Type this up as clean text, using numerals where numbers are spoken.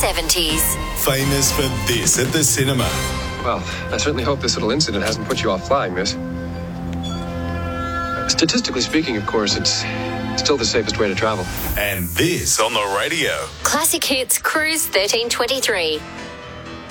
70s. Famous for this at the cinema. Well, I certainly hope this little incident hasn't put you off flying, miss. Statistically speaking, of course, it's still the safest way to travel. And this on the radio. Classic Hits Cruise 1323.